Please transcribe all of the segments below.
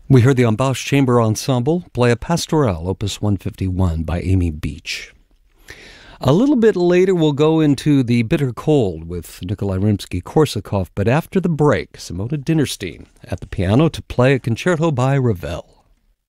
We heard the Embauche Chamber Ensemble play a Pastorelle, Opus 151 by Amy Beach. A little bit later, we'll go into the bitter cold with Nikolai Rimsky-Korsakov, but after the break, Simona Dinnerstein at the piano to play a concerto by Ravel.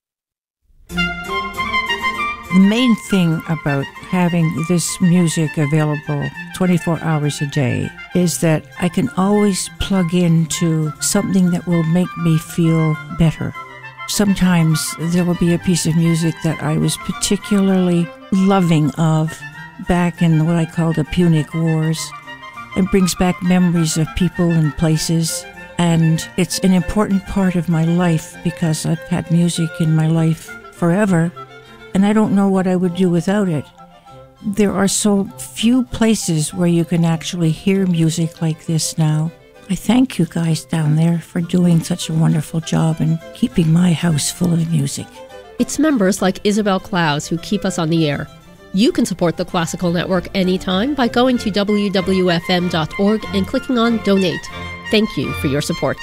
The main thing about having this music available 24 hours a day is that I can always plug into something that will make me feel better. Sometimes there will be a piece of music that I was particularly loving of back in what I call the Punic Wars. It brings back memories of people and places, and it's an important part of my life because I've had music in my life forever, and I don't know what I would do without it. There are so few places where you can actually hear music like this now. I thank you guys down there for doing such a wonderful job and keeping my house full of music. It's members like Isabel Klaus who keep us on the air. You can support the Classical Network anytime by going to wwfm.org and clicking on Donate. Thank you for your support.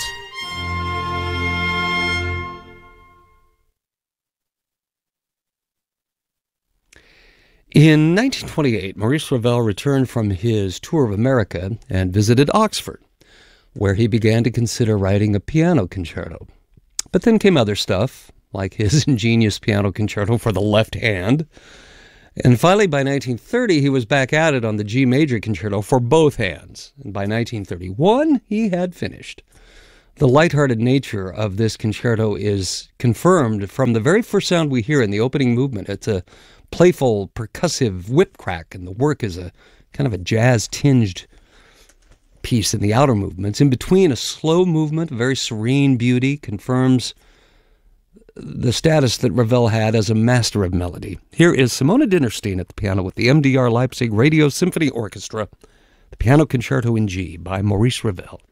In 1928, Maurice Ravel returned from his tour of America and visited Oxford, where he began to consider writing a piano concerto. But then came other stuff, like his ingenious piano concerto for the left hand. And finally, by 1930, he was back at it on the G major concerto for both hands. And by 1931, he had finished. The lighthearted nature of this concerto is confirmed from the very first sound we hear in the opening movement. It's a playful, percussive whip crack, and the work is a kind of a jazz-tinged piece in the outer movements. In between, a slow movement, very serene beauty, confirms the status that Ravel had as a master of melody. Here is Simona Dinnerstein at the piano with the MDR Leipzig Radio Symphony Orchestra, the Piano Concerto in G by Maurice Ravel.